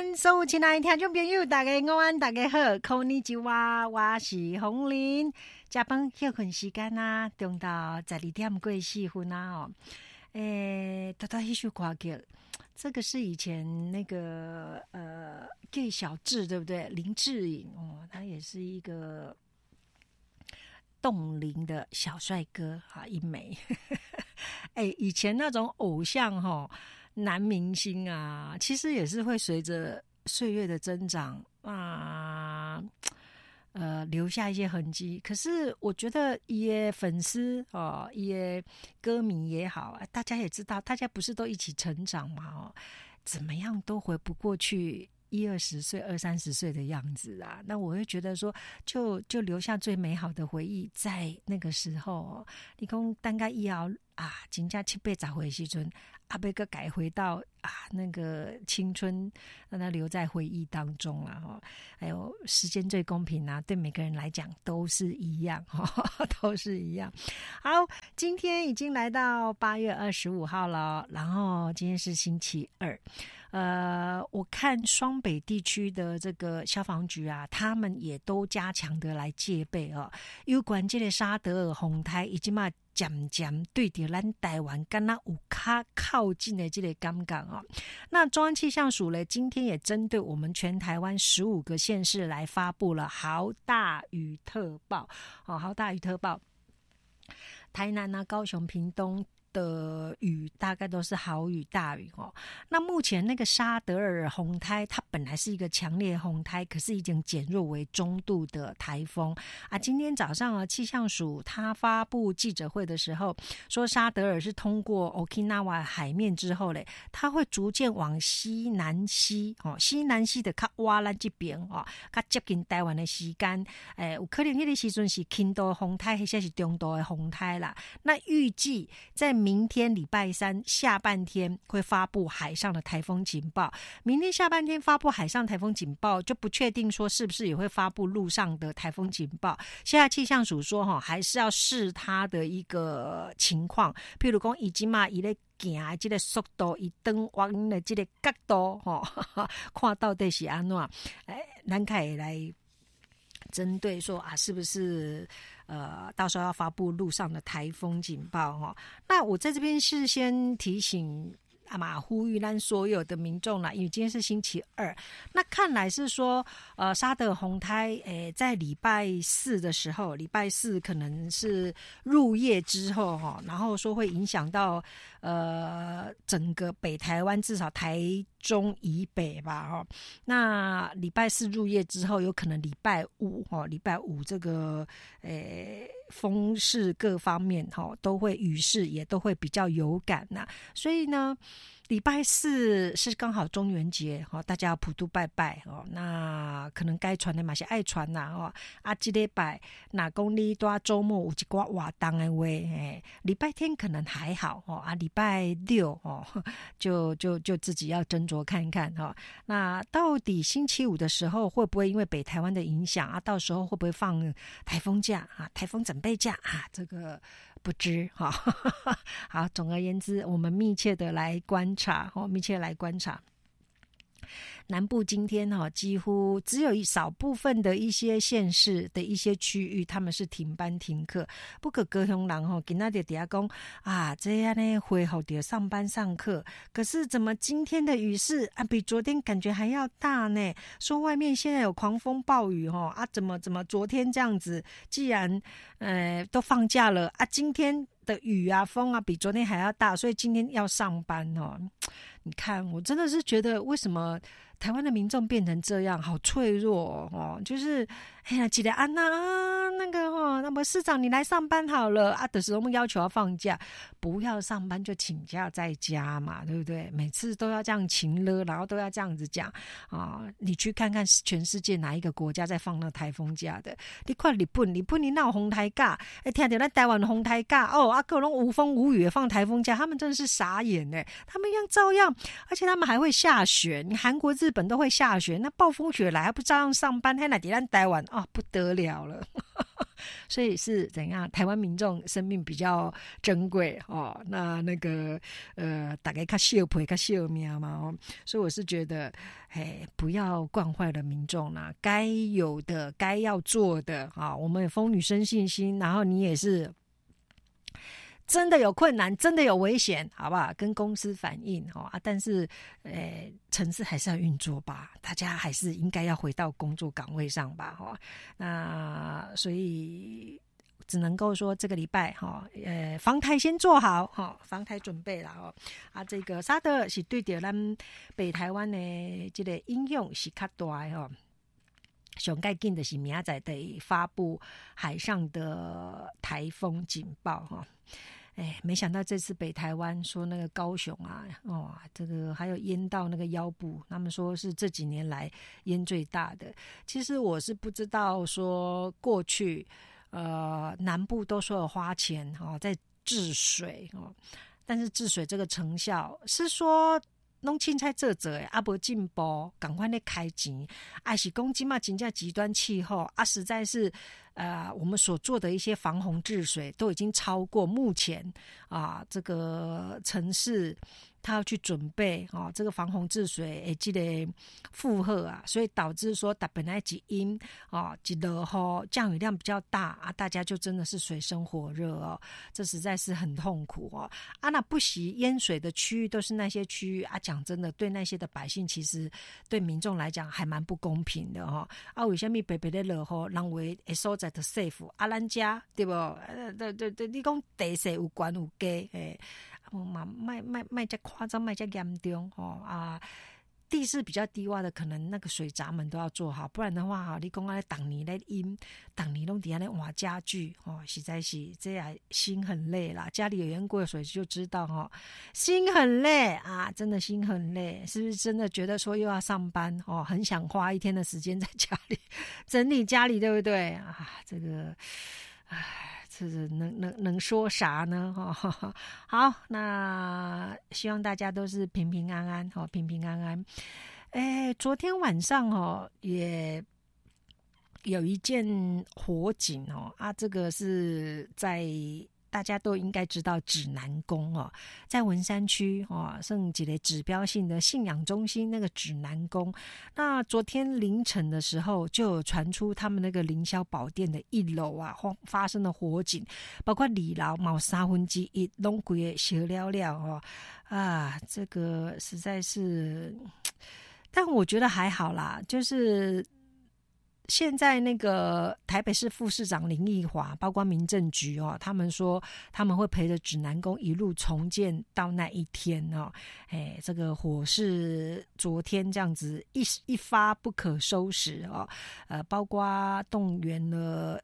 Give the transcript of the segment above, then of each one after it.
湾所有亲爱的听众朋友，大家午安，大家好，こんにちは，我是洪玲。加班休困时间啊，中到12点过4分啊偷偷一首歌曲，这个是以前那个给小智对不对？林志颖他也是一个冻龄的小帅哥啊，一枚。以前那种偶像男明星啊，其实也是会随着岁月的增长留下一些痕迹。可是我觉得也粉丝也歌迷也好，大家也知道，大家不是都一起成长嘛怎么样都回不过去20-20岁、20-30岁的样子啊。那我会觉得说，就留下最美好的回忆在那个时候你说等到以后真正70-80岁的时阵要再改回到那个青春，让它留在回忆当中啦还有时间最公平对每个人来讲都是一样都是一样。好，今天已经来到8月25号了，然后今天是星期二。我看双北地区的这个消防局他们也都加强的来戒备有关这个沙德尔洪台已经渐渐对着咱台湾敢若有较靠近的这个感觉那中央气象署呢，今天也针对我们全台湾15个县市来发布了豪大雨特报豪大雨特报，台南高雄、屏东的雨大概都是豪雨大雨那目前那个沙德尔洪台它本来是一个强烈洪台，可是已经减弱为中度的台风今天早上气象署它发布记者会的时候说，沙德尔是通过 Okinawa 海面之后嘞，它会逐渐往西南西西南西的较挖咱这边较接近台湾的时间有可能那个时阵是轻度洪台还是中度的洪台啦。那预计在明天礼拜三下半天会发布海上的台风警报，明天下半天发布海上台风警报，就不确定说是不是也会发布陆上的台风警报。现在气象署说还是要视它的一个情况，譬如说已经他在行的这个速度，他转弯的这个角度看到底是怎样咱可以来针对说是不是到时候要发布陆上的台风警报那我在这边是先提醒呼吁咱所有的民众啦，因为今天是星期二，那看来是说沙德尔洪台在礼拜四的时候，礼拜四可能是入夜之后然后说会影响到整个北台湾，至少台中以北吧那礼拜四入夜之后，有可能礼拜五这个风势各方面都会雨势也都会比较有感所以呢礼拜四是刚好中元节大家要普渡拜拜那可能该传的嘛是爱传这礼拜哪公里多周末有一挂活动的话礼拜天可能还好礼拜六就自己要斟酌看看那到底星期五的时候会不会因为北台湾的影响到时候会不会放台风假台风准备假这个不知好，总而言之我们密切的来观察南部今天几乎只有一少部分的一些县市的一些区域他们是停班停课，不过高雄人今天就底下说这样呢恢复到上班上课，可是怎么今天的雨势比昨天感觉还要大呢？说外面现在有狂风暴雨怎么昨天这样子，既然都放假了今天的雨风比昨天还要大，所以今天要上班你看我真的是觉得为什么台湾的民众变成这样，好脆弱就是记得那个那么市长你来上班好了就是我们要求要放假，不要上班就请假在家嘛，对不对？每次都要这样请了，然后都要这样子讲你去看看全世界哪一个国家在放那台风假的？你看日本你哪有风台假听到咱台湾的风台假各种无风无雨放台风假，他们真的是傻眼他们一样照样，而且他们还会下雪，你韩国日本都会下雪，那暴风雪来还不照样上班，还哪在咱台湾不得了了所以是怎样？台湾民众生命比较珍贵哦，那个大概较惜皮较惜命嘛哦，所以我是觉得，不要惯坏了民众啦，该有的、该要做的啊，我们也丰女生信心，然后你也是。真的有困难，真的有危险，好不好？跟公司反映但是，城市还是要运作吧，大家还是应该要回到工作岗位上吧，那所以只能够说这个礼拜防台先做好防台准备啦这个沙德是对着咱北台湾的这个影响是较大的上盖紧的是明仔得发布海上的台风警报没想到这次北台湾说那个高雄这个还有淹到那个腰部，他们说是这几年来淹最大的。其实我是不知道说过去南部都说有花钱在治水但是治水这个成效是说弄凊彩做没进步，赶快在开钱，还是讲现在真正极端气候实在是我们所做的一些防洪治水都已经超过目前这个城市他要去准备这个防洪治水这个负荷所以导致说本来一阴一落雨降雨量比较大大家就真的是水深火热这实在是很痛苦那不惜淹水的区域都是那些区域讲真的对那些的百姓其实对民众来讲还蛮不公平的为什么白白的落雨人为的所在的 safe 咱家对不对你讲地势有悬有低卖这夸张卖这严重地势比较低洼的可能那个水闸门都要做好，不然的话你讲当年在阴当年都底下在挖家具实在是这样心很累啦，家里有淹过水就知道心很累真的心很累，是不是真的觉得说又要上班很想花一天的时间在家里整理家里，对不对这个这能说啥呢好，那希望大家都是平平安安平平安安昨天晚上也有一件火警这个是在大家都应该知道指南宫在文山区剩几个指标性的信仰中心那个指南宫，那昨天凌晨的时候就有传出他们那个凌霄宝殿的1楼发生了火警，包括2楼毛1/3都整个烧了了这个实在是，但我觉得还好啦，就是现在那个台北市副市长林奕华，包括民政局他们说他们会陪着指南宫一路重建到那一天这个火是昨天这样子一发不可收拾包括动员了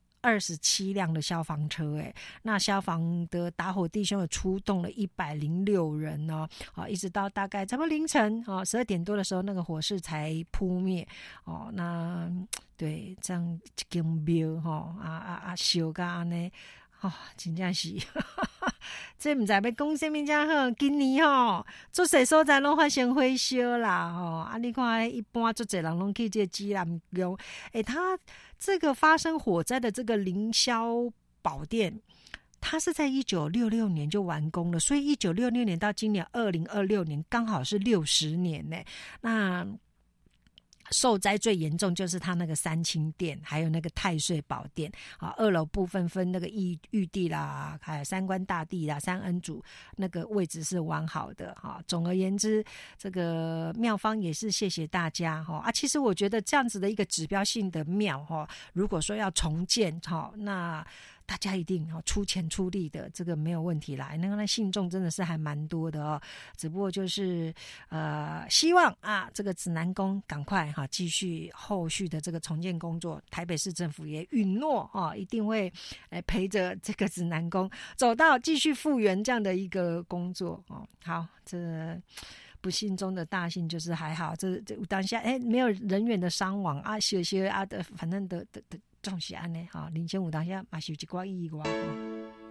27辆的消防车那消防的打火弟兄有出动了106人一直到大概差不多凌晨12点多的时候，那个火势才扑灭那对这样一间庙烧到安尼真正是这不知道要讲什么才好，今年做些所在拢发生火烧啦你看一般做侪人拢去这指南宫他这个发生火灾的这个凌霄宝殿，它是在1966年就完工了，所以1966年到今年2026年刚好是60年那受灾最严重就是他那个三清殿还有那个太岁宝殿2楼部分分那个玉帝啦还有三官大帝啦三恩主那个位置是完好的总而言之这个庙方也是谢谢大家其实我觉得这样子的一个指标性的庙如果说要重建那大家一定出钱出力的，这个没有问题啦。那信众真的是还蛮多的只不过就是希望这个指南宫赶快继续后续的这个重建工作，台北市政府也允诺一定会陪着这个指南宫走到继续复原这样的一个工作好，这不幸中的大幸就是还好，这当下没有人员的伤亡些的反正的总是安尼哈，05当下嘛是有一寡意外